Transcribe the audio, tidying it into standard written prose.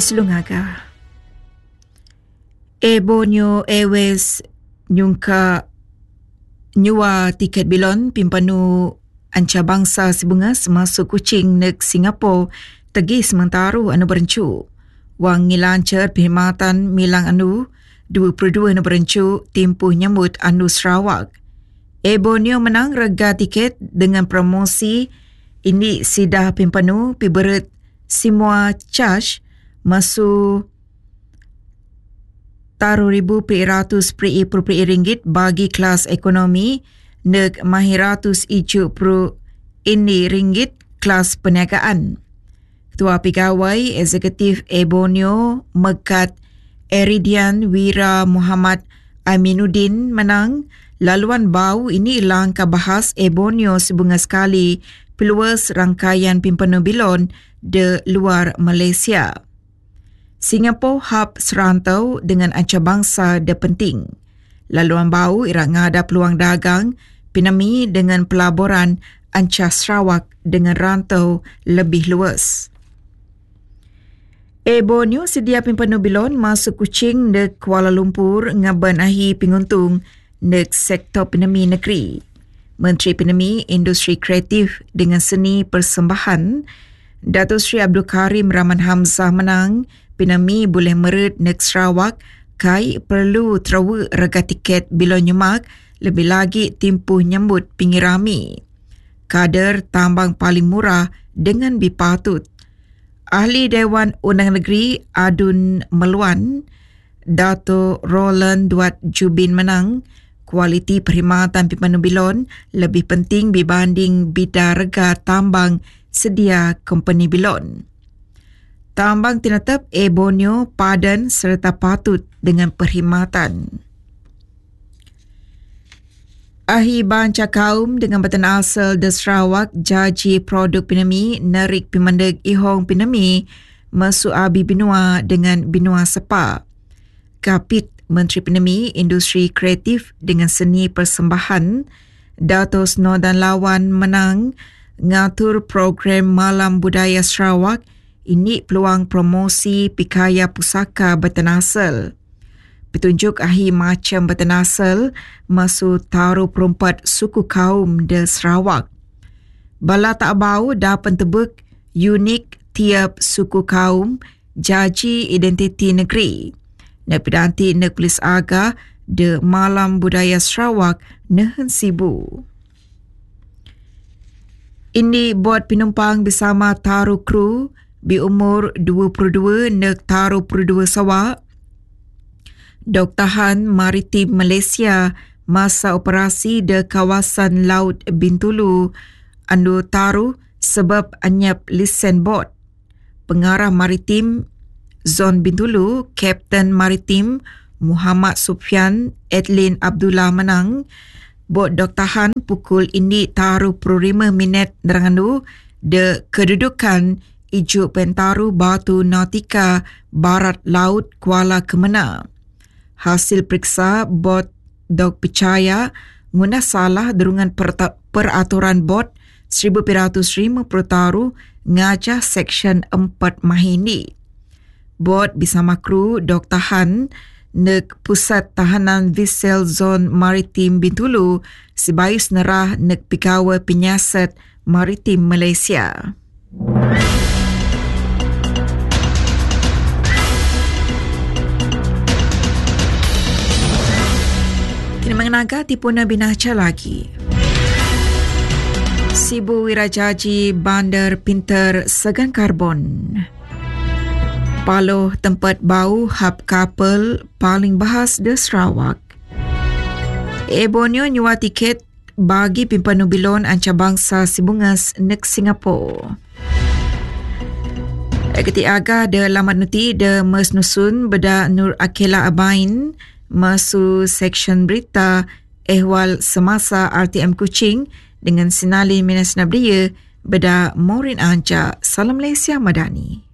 Pesulungaga. Borneo Airways nyungka nyua tiket bilon pimpanu anca-bangsa Sibungas masuk Kuching nek Singapura tegi sementara anu berencu. Wang ngilancar perkhidmatan milang anu 22 anu berencu timpuh nyambut anu Sarawak. Borneo menang rega tiket dengan promosi ini sidah pimpanu piberet semua charge masuk taruh RM1,000 per ringgit bagi kelas ekonomi nek mahiratus ijuk per ini ringgit kelas perniagaan. Ketua Pegawai Eksekutif Borneo Mekat Eridian Wira Muhammad Aminuddin menang laluan bau ini langkah bahas Borneo Sibungas sekali peluas rangkaian pimpanu bilon de luar Malaysia. Singapura hub serantau dengan anca-bangsa de penting. Laluan bau irak ngada peluang dagang pinami dengan pelaburan anca Sarawak dengan rantau lebih luas. Borneo sedia pimpanu bilon masuk Kuching nek Kuala Lumpur ngaban ahi penguntung nek sektor pinami negeri. Menteri Pinami Industri Kreatif dengan Seni Persembahan Datuk Seri Abdul Karim Rahman Hamzah menang pinami boleh meret nek Sarawak kai perlu terawa rega tiket bilon nyemak lebih lagi timpuh nyambut pingirami. Kader tambang paling murah dengan bipatut. Ahli Dewan Undang Negeri Adun Meluan Dato' Roland Duat Jubin menang kualiti perkhidmatan pimpanu bilon lebih penting dibanding bidar rega tambang sedia company bilon. Tambang tinatap Borneo padan serta patut dengan perkhidmatan. Ahi banca kaum dengan batan asal de Sarawak jaji produk pinami narik pimandeg ihong pinami masuk abi binua dengan binua sepa. Kapit Menteri Pinami Industri Kreatif dengan Seni Persembahan Dato' Snodan Lawan menang ngatur program Malam Budaya Sarawak ini peluang promosi pikaya pusaka bertenasal. Petunjuk ahi macam bertenasal masuk taruh perempat suku kaum de Sarawak. Bala tak bau dapat tebuk unik tiap suku kaum jaji identiti negeri. Nek pedanti nek polis aga de Malam Budaya Sarawak nehen sibu. Ini buat penumpang bersama taruh kru berumur 22 nek taruh 22 Sarawak. Dok Tahan Maritim Malaysia masa operasi de kawasan Laut Bintulu anu taruh sebab anyap lisen bot. Pengarah Maritim Zon Bintulu, Kapten Maritim Muhammad Sufyan Edlin Abdullah menang. Bot Dok Tahan pukul ini taruh 25 minit nerangandu de kedudukan ijuk pentaru Batu Nautika Barat Laut Kuala Kemena. Hasil periksa bot Dok percaya guna salah derungan peraturan bot 1250 taruh ngajah Seksyen 4 Mahini. Bot bersama kru Dok Tahan nek Pusat Tahanan Vessel Zon Maritim Bintulu sebayus nerah nek Pegawai Penyiasat Maritim Malaysia. Kini mengenaga tipuna binaca lagi. Sibu Wirajaji Bandar Pinter Segan Karbon. Paloh tempat bau hab kapal paling bahas de Sarawak. Borneo nyua tiket bagi pimpanu bilon anca-bangsa Sibungas nek Singapura. Keti aga de lamat nuti de mesnusun beda Nur Akela Abain masuk Seksyen Berita Ehwal Semasa RTM Kuching dengan sinali Minas Nabdia beda Morin Anja. Salam Malaysia Madani.